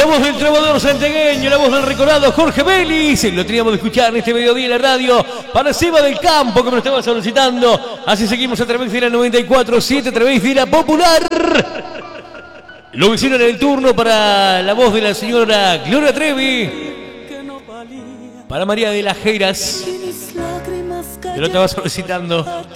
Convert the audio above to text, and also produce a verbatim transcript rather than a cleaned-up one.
La voz del trovador santiagueño, la voz del recordado Jorge Vélez. Lo teníamos de escuchar en este mediodía en la radio para Seba del Campo, que me lo estaba solicitando. Así seguimos a través de la noventa y cuatro punto siete, a través de la Popular. Lo hicieron en el turno para la voz de la señora Gloria Trevi. Para María de las Heras, que lo estaba solicitando.